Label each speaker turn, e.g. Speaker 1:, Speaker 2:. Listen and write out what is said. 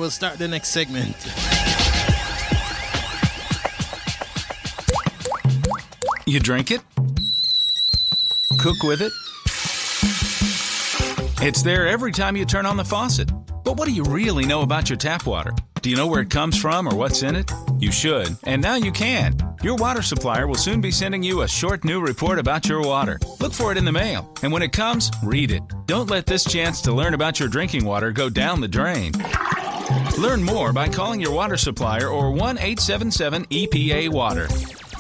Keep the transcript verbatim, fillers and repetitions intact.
Speaker 1: we'll start the next segment.
Speaker 2: You drink it? Cook with it? It's there every time you turn on the faucet. But what do you really know about your tap water? Do you know where it comes from or what's in it? You should, and now you can. Your water supplier will soon be sending you a short new report about your water. Look for it in the mail, and when it comes, read it. Don't let this chance to learn about your drinking water go down the drain. Learn more by calling your water supplier or one eight seven seven E P A water.